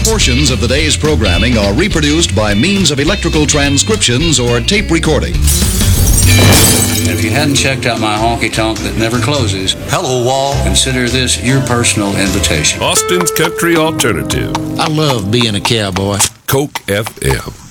portions of the day's programming are reproduced by means of electrical transcriptions or tape recording. And if you hadn't checked out my honky-tonk that never closes, hello, wall, consider this your personal invitation. Austin's Country Alternative. I love being a cowboy. Coke FM.